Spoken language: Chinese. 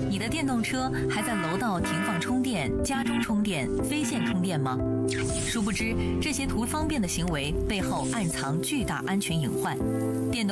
你的电动车还在楼道停放充电、家中充电、非线充电吗？殊不知，这些图方便的行为背后暗藏巨大安全隐患。电动